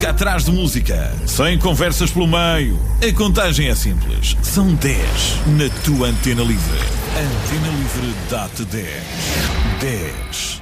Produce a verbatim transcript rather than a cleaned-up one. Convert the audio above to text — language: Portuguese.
Atrás de música, sem conversas pelo meio. A contagem é simples. São dez na tua Antena Livre. Antena Livre dá-te dez. dez.